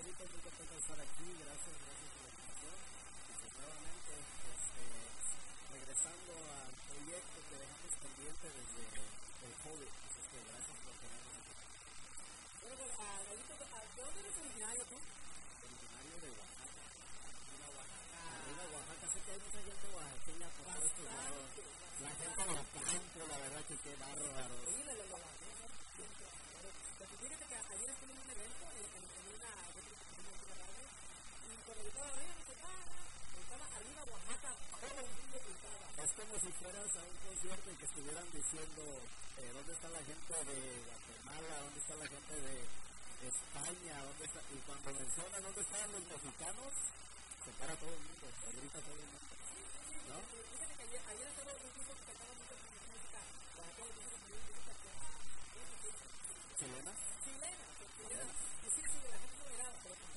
Lolita, muy contento de estar aquí, gracias por la invitación. Y pues nuevamente, regresando al proyecto que dejamos pendiente desde el COVID. Así que gracias por tenernos aquí. Bueno, pues, Lolita, ¿de dónde eres originario tú? Originario de Oaxaca. Arriba Oaxaca, sé que hay mucha gente oaxaqueña por todos estos lados. La gente del campo, la verdad que qué bárbaro. Oye, fíjate que ayer estuve en un evento en una radio y cuando yo estaba arriba me estaba arriba Oaxaca, todo el mundo pintaba. Es como si fueras a un concierto y que estuvieran diciendo dónde está la gente de Guatemala, dónde está la gente de España, dónde está, y cuando mencionan dónde están los mexicanos, se para todo el mundo, se grita todo el mundo. ¿No? Fíjate que ayer estaba un grupo que cantaba mucha música, ¿Chilena? Chilena. Y sí, la gente no era, pero la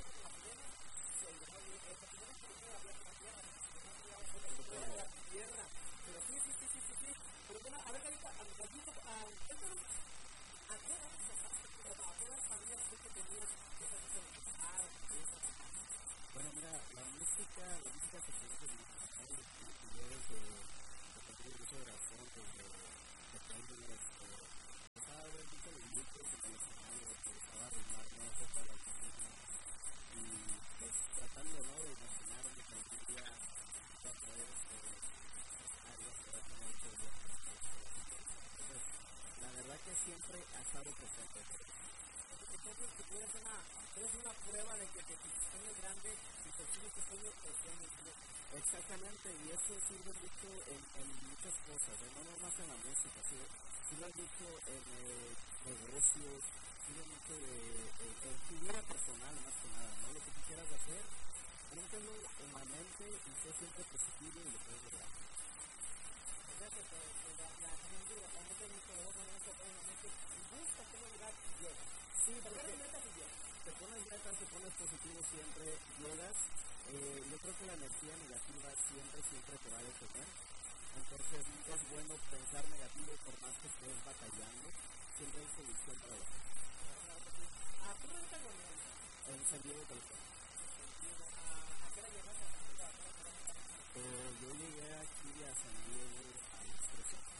tierra. Pero sí. Pero bueno, a ver, ahorita, cuéntanos, ¿a qué edad empezaste? ¿A qué edad sabías tú que tenías que empezar? Bueno, mira, la música se produce en yo desde mucho de razón, desde pequeño, empezaba a ver muchos grupos en el escenario, que estaba a arrimarme a toda la música y pues tratando, ¿no?, de imaginarme que algún día iba a poder áreas para tener muchos días. Entonces, la verdad que siempre ha estado presente. Entonces, si tú eres una prueba de que tu sueño es grande, si persigues tu sueño, el sueño es grande. Exactamente, y eso sirve mucho en muchas cosas, no nomás en la música, sirve mucho en negocios, sirve mucho en tu vida personal, más que nada, ¿no? Lo que tú quieras hacer, póntelo en la mente y sé siempre positivo y lo puedes lograr. O sea que la gente mucho de ojo en eso, en la mente, y busca cómo llegar y llega. Sí, porque te pones metas, te pones positivo siempre, llegas. Yo creo que la energía negativa siempre te va a detener. Entonces, es bueno pensar negativo por más que estés batallando. Siempre hay solución para la vida. ¿Tú no estás en En San Diego, California. ¿A qué hora llegaste a San Diego? Yo llegué aquí a San Diego a los 3 años.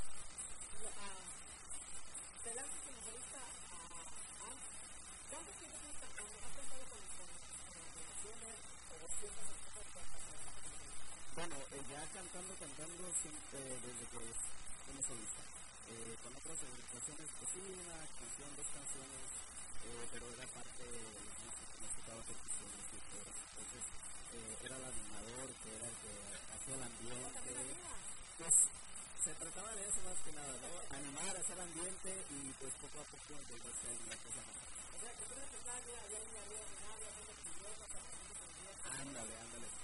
Te lanzas como solista ¿cuánto tiempo tienes cantando? ¿Has cantado con producciones o fiestas específicas? Bueno, ya cantando siempre desde que como solista. Con otras organizaciones, pues sí, una canción, 2 canciones, pero era parte de los músicos, no tocaba percusiones y todo. Entonces, era el animador, que era el que hacía el ambiente. Pues se trataba de eso más que nada, ¿no? Animar, hacer ambiente y pues poco a poco volverse a una cosa más. O sea, que tú eres el área, allá en la vida ordinaria, haciendo curiosa, Ándale.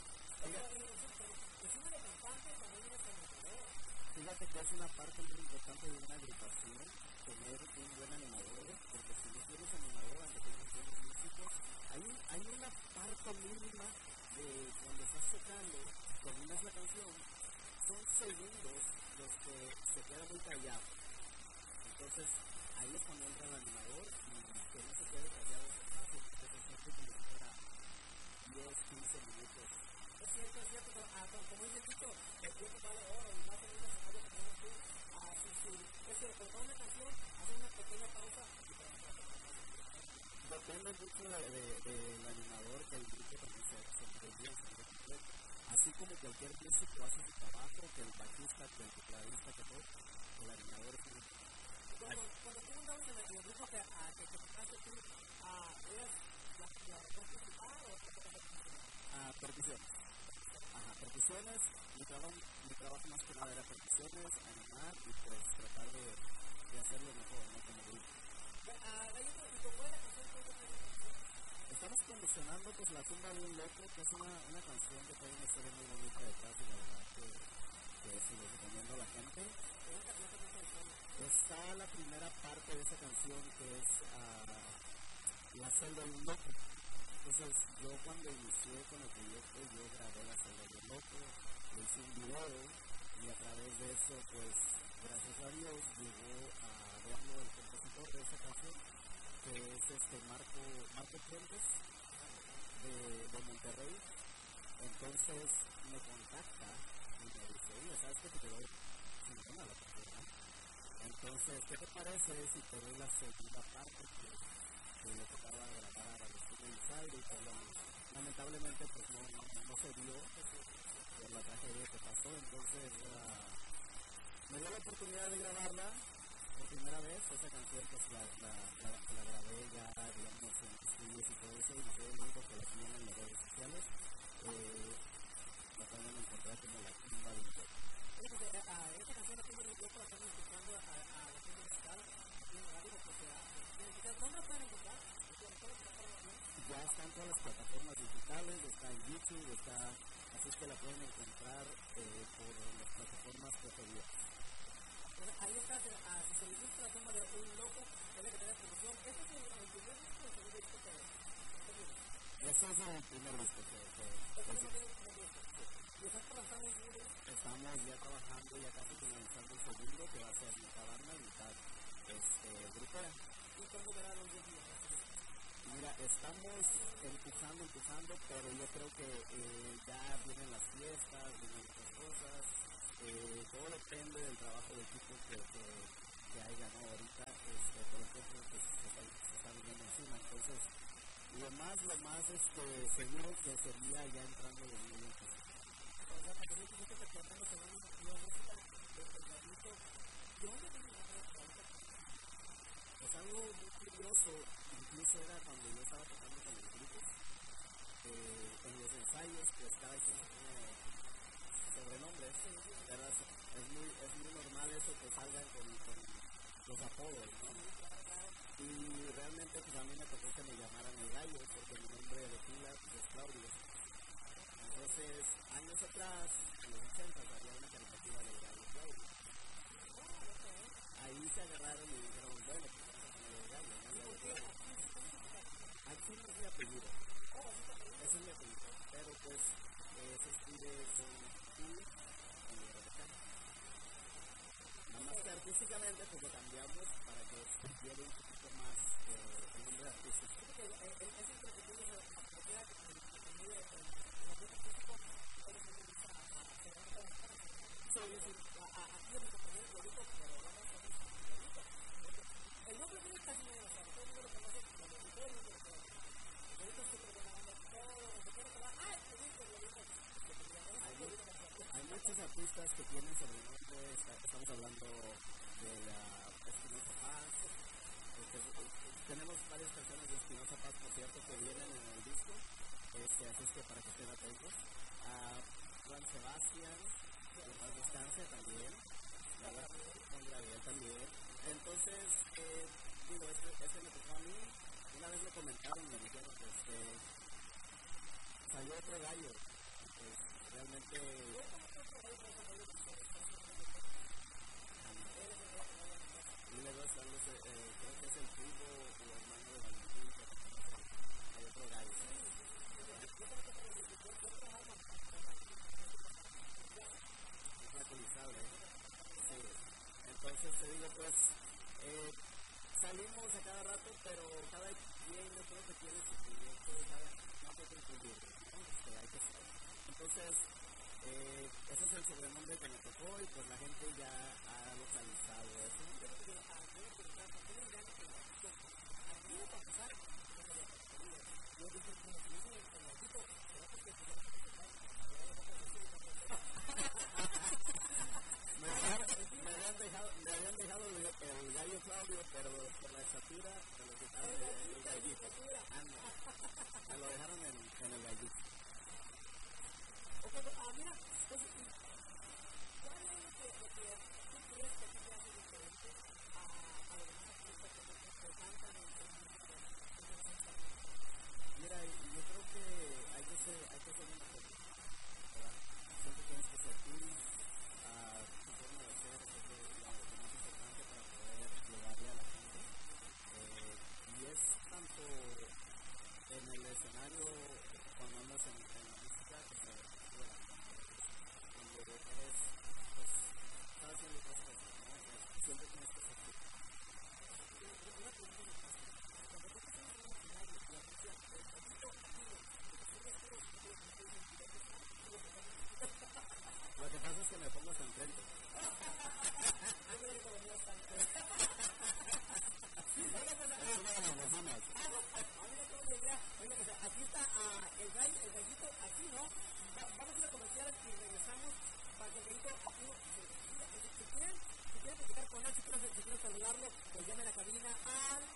Es una de cantante, también eres animador. Fíjate que es una parte muy importante de una agrupación, tener un buen animador, porque si no tienes animador, aunque tienes buenos músicos, hay una parte mínima de cuando estás tocando, terminas la canción, son segundos los que se queda muy callado. Entonces, ahí es cuando entra el animador y que no se quede callado ese espacio, porque se siente como si fuera 10, 15 minutos. Es cierto, pero como dice el dicho, el tiempo vale oro y más en un escenario como es tú. Es que por una canción, hacer una pequeña pausa y depende mucho del animador, que el grupo también se bien, así como cualquier músico hace su trabajo, que el bajista, que el tecladista, que todo, el animador es un... Cuando tú andabas en el grupo que tocaste tú, ¿eras la voz principal o qué te pasó? Percusiones. Percusiones, mi trabajo más que nada era percusiones, animar y pues tratar de hacerlo mejor, ¿no? Como grupo. ¿Y cómo es la canción que estamos promocionando pues La Tumba de un Loco, que es una canción que tiene una historia muy bonita detrás y la verdad que se lo recomiendo a la gente. Está la primera parte de esa canción que es La Celda de un Loco. Entonces yo cuando inicié con el proyecto yo grabé La Celda de un Loco, hice un video y a través de eso pues gracias a Dios llegó a verlo el compositor de esa canción, que es Marco Fuentes de Monterrey. Entonces me contacta y me dice, oye, ¿sabes qué? Te quedó chingona la persona. Entonces, ¿qué te parece si te doy la segunda parte que le tocaba grabar a Agustín Elizalde? Y pues lamentablemente pues no se dio por la tragedia que pasó. Entonces me dio la oportunidad de grabarla por primera vez. Esa canción pues la grabé ya, digamos, en estudios y todo eso, y soy el único que la tiene en las redes sociales. La pueden encontrar como La Tumba de un Rey. Esta canción la tengo yo por estar escuchando a la gente musical aquí en radio, porque ¿dónde la pueden encontrar? Ya está en todas las plataformas digitales, está en YouTube, así es que la pueden encontrar por las plataformas preferidas. Ahí está, si se les gusta La Tumba de un Loco, tiene que tener promoción. ¿Este es el primer disco o el segundo disco que Este es el primer disco que ¿Y estás trabajando en segundo? Estamos ya trabajando, ya casi finalizando el segundo, que va a ser mitad banda y mitad grupera. ¿Y cómo verá los 10 días? Mira, estamos empujando, pero yo creo que ya vienen las fiestas, vienen otras cosas. Todo depende del trabajo de equipo que haya, ¿no? Ahorita, por el tiempo que se está viniendo encima. Entonces, lo más seguro que sería ya entrando en 2025. O sea, cuando yo dijiste que cuando se van a la música del gallito, ¿de dónde viene la música? Es algo muy curioso, incluso era cuando yo estaba tocando con los grupos, en los ensayos, pues cada quien tiene sobrenombres, ¿verdad? Es muy normal eso que salgan con los apodos, ¿no? Y realmente pues a mí me tocó que me llamaran el gallo, porque mi nombre de pila es Claudio. Entonces, años atrás, en los 80, había una caricatura del gallo Claudio. Ahí se agarraron y dijeron, bueno, pues vamos a ponerle el gallo, ¿no? Aquí no es mi apellido. Ese es mi apellido. Pero pues se escribe con U en el mexicano. Nada más que artísticamente pues lo cambiamos para que lleve un poquito más el nombre artístico. Es increíble que cualquiera que se mide en la música artístico puede ser revista a Fernando Pérez. Sí, aquí en mi compañero lo dijo, pero vamos a ver. El nombre mío casi no lo sabe, todo el mundo lo conoce como el editor y el director. El editor siempre con la banda, todo donde quiera que va, el editor lo dijo. Hay muchos artistas que tienen sobrenombres, estamos hablando de la Espinosa Paz, tenemos varias canciones de Espinosa Paz, por cierto, que vienen en el disco, así es que para que estén atentos. Juan Sebastián, que paz descanse también, con Gabriel también. Entonces, digo, este me tocó a mí, una vez lo comentaron, me dijeron que salió otro gallo, pues realmente... Y luego creo que es el primo o hermano de Valentín, hay otro gallo. Es la colizable. Sí. Entonces te digo, pues, salimos a cada rato, pero cada quien yo creo que tiene su proyecto, no sé qué incluir, hay que saber. Entonces, ese es el sobrenombre que me tocó y pues la gente ya ha localizado eso. Me habían dejado el gallo Claudio, pero por la estatura me lo quitaron el gallito. Me lo dejaron en el gallito. Ok, mira, pues, ¿cuál es lo que tú crees que te hace diferente a los demás artistas que cantan en música? Mira, yo creo que hay que ser muy nosotros, ¿verdad? Siempre tienes que ser tú, tu forma de ser es lo más importante para poder llegarle a la gente. Y es tanto en el escenario, cuando andas en la música, como fuera. Cuando eres, pues, estás haciendo es que me pongas enfrente. Yo creo que lo mío está enfrente. Es una de las razones. Oiga, pues aquí está el gallito, aquí, ¿no? Vamos a ir a comerciales y regresamos para que el gallito, si quieren platicar con él, si quieren saludarlo, pues llamen a la cabina al